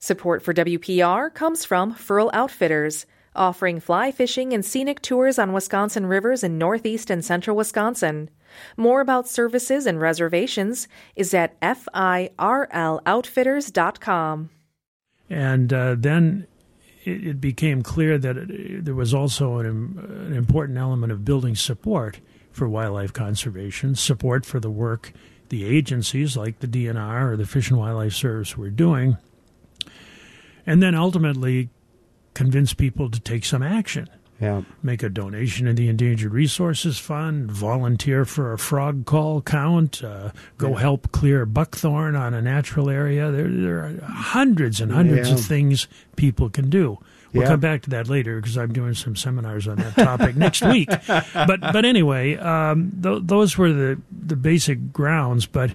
Support for WPR comes from Furl Outfitters, offering fly fishing and scenic tours on Wisconsin rivers in northeast and central Wisconsin. More about services and reservations is at firloutfitters.com. And then it became clear that there was also an important element of building support for wildlife conservation, support for the work the agencies like the DNR or the Fish and Wildlife Service were doing, and then ultimately convince people to take some action. Yeah. Make a donation to the Endangered Resources Fund, volunteer for a frog call count, go help clear buckthorn on a natural area. There are hundreds and hundreds of things people can do. We'll come back to that later because I'm doing some seminars on that topic next week. But anyway, those were the basic grounds. But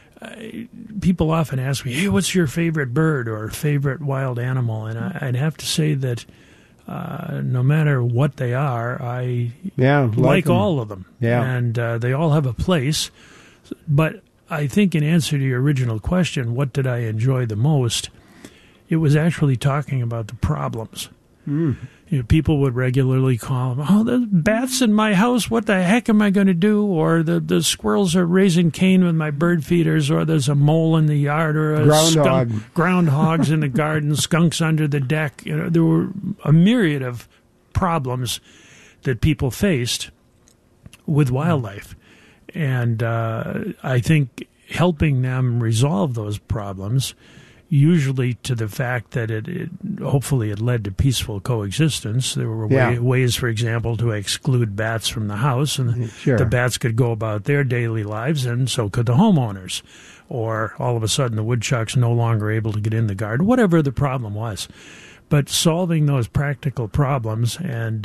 people often ask me, hey, what's your favorite bird or favorite wild animal? And I'd have to say that no matter what they are, I like all of them. Yeah. And they all have a place. But I think in answer to your original question, what did I enjoy the most? It was actually talking about the problems. You know, people would regularly call them, oh, there's bats in my house, what the heck am I going to do? Or the squirrels are raising Cain with my bird feeders, or there's a mole in the yard, or a groundhogs in the garden, skunks under the deck. You know, there were a myriad of problems that people faced with wildlife. And I think helping them resolve those problems, usually to the fact that it hopefully it led to peaceful coexistence. There were ways, for example, to exclude bats from the house, and the bats could go about their daily lives, and so could the homeowners. Or all of a sudden the woodchuck's no longer able to get in the garden, whatever the problem was. But solving those practical problems and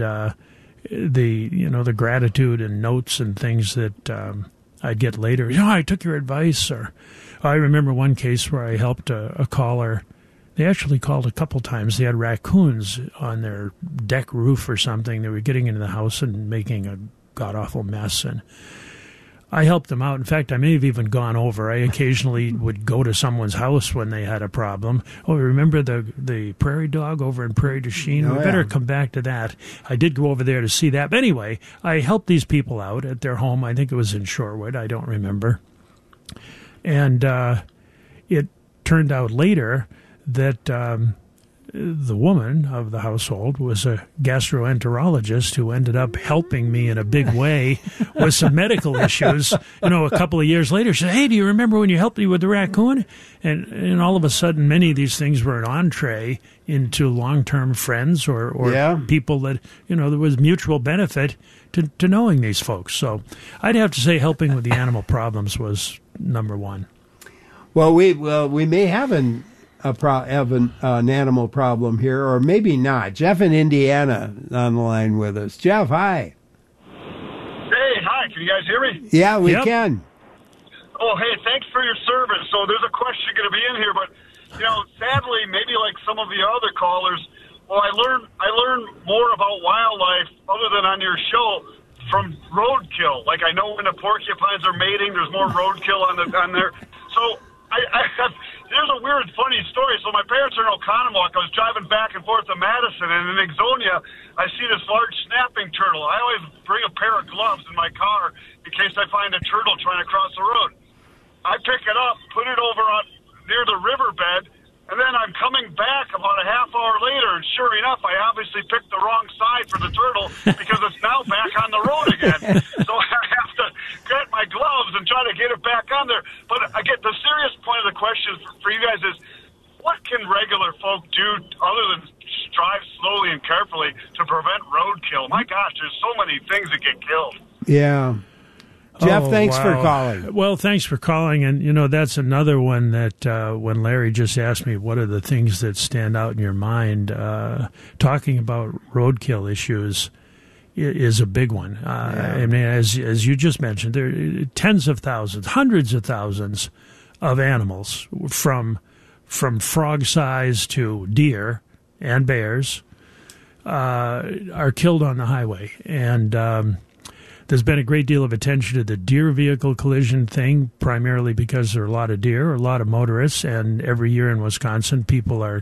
the gratitude and notes and things that I'd get later, I took your advice, or I remember one case where I helped a caller. They actually called a couple times. They had raccoons on their deck roof or something. They were getting into the house and making a god-awful mess. And I helped them out. In fact, I may have even gone over. I occasionally would go to someone's house when they had a problem. Oh, remember the prairie dog over in Prairie du Chien? We better come back to that. I did go over there to see that. But anyway, I helped these people out at their home. I think it was in Shorewood. I don't remember. And it turned out later that the woman of the household was a gastroenterologist who ended up helping me in a big way with some medical issues. A couple of years later, she said, hey, do you remember when you helped me with the raccoon? And all of a sudden, many of these things were an entree into long-term friends or people that, there was mutual benefit to knowing these folks. So I'd have to say helping with the animal problems was number one. Well, we may have an animal problem here, or maybe not. Jeff in Indiana on the line with us. Jeff, hi. Hey, hi. Can you guys hear me? Yeah, we can. Oh, hey, thanks for your service. So there's a question going to be in here, but sadly, maybe like some of the other callers, I learned more about wildlife other than on your show from roadkill. Like I know when the porcupines are mating, there's more roadkill on there. So there's a weird, funny story. So my parents are in Oconomowoc. I was driving back and forth to Madison, and in Ixonia, I see this large snapping turtle. I always bring a pair of gloves in my car in case I find a turtle trying to cross the road. I pick it up, put it over near the riverbed, and then I'm coming back about a half hour later, and sure enough, I obviously picked the wrong side for the turtle because it's now back on the road again. So I have to get my gloves and try to get it back on there. But I get the serious point of the question for you guys is, what can regular folk do other than drive slowly and carefully to prevent roadkill? My gosh, there's so many things that get killed. Yeah. Jeff, thanks for calling. Well, thanks for calling. And, that's another one that when Larry just asked me what are the things that stand out in your mind, talking about roadkill issues is a big one. I mean, as you just mentioned, there are tens of thousands, hundreds of thousands of animals from frog size to deer and bears are killed on the highway. And there's been a great deal of attention to the deer vehicle collision thing, primarily because there are a lot of deer, a lot of motorists, and every year in Wisconsin, people are